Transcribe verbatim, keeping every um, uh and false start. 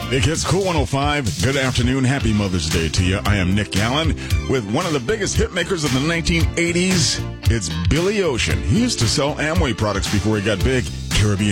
Big Hits Cool one oh five. Good afternoon. Happy Mother's Day to you. I am Nick Allen with one of the biggest hit makers of the nineteen eighties. It's Billy Ocean. He used to sell Amway products before he got big. Caribbean